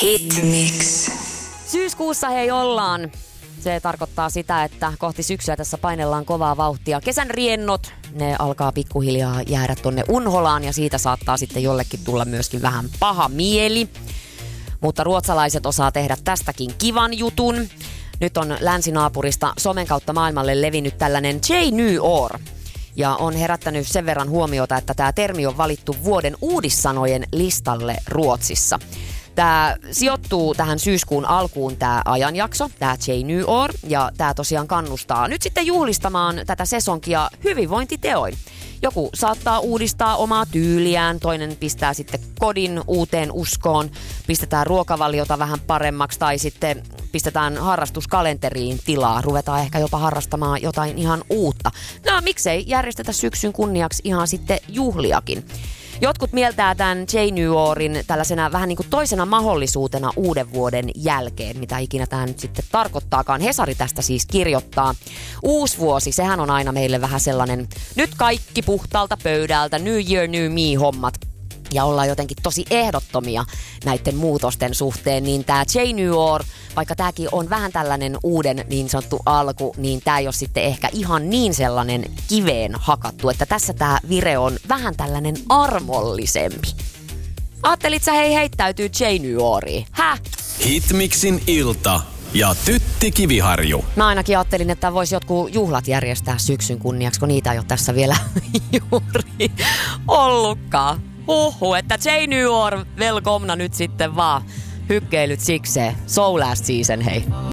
Hitmix. Syyskuussa hei ollaan. Se tarkoittaa sitä, että kohti syksyä tässä painellaan kovaa vauhtia. Kesän riennot, ne alkaa pikkuhiljaa jäädä tonne unholaan ja siitä saattaa sitten jollekin tulla myöskin vähän paha mieli. Mutta ruotsalaiset osaa tehdä tästäkin kivan jutun. Nyt on länsinaapurista somen kautta maailmalle levinnyt tällainen J New År. Ja on herättänyt sen verran huomiota, että tämä termi on valittu vuoden uudissanojen listalle Ruotsissa. Tämä sijoittuu tähän syyskuun alkuun tämä ajanjakso, tämä J New År, ja tämä tosiaan kannustaa nyt sitten juhlistamaan tätä sesonkia hyvinvointiteoin. Joku saattaa uudistaa omaa tyyliään, toinen pistää sitten kodin uuteen uskoon, pistetään ruokavaliota vähän paremmaksi tai sitten pistetään harrastuskalenteriin tilaa, ruvetaan ehkä jopa harrastamaan jotain ihan uutta. No miksei järjestetä syksyn kunniaksi ihan sitten juhliakin. Jotkut mieltää tämän J New Årin tällaisena vähän niin kuin toisena mahdollisuutena uuden vuoden jälkeen, mitä ikinä tämä nyt sitten tarkoittaakaan. Hesari tästä siis kirjoittaa. Uusi vuosi, sehän on aina meille vähän sellainen, nyt kaikki puhtaalta pöydältä, New Year, New Me hommat. Ja ollaan jotenkin tosi ehdottomia näiden muutosten suhteen, niin tämä J New År, vaikka tämäkin on vähän tällainen uuden niin sanottu alku, niin tämä ei ole sitten ehkä ihan niin sellainen kiveen hakattu, että tässä tämä vire on vähän tällainen armollisempi. Ajattelit sä hei heittäytyy J New Åriin? Häh? Hitmixin ilta ja Tytti Kiviharju. Mä ainakin ajattelin, että voisi jotkut juhlat järjestää syksyn kunniaksi, kun niitä ei ole tässä vielä juuri ollutkaan. Että J New År, velkomna nyt sitten vaan hykkeilyt sikseen. So last season, hei.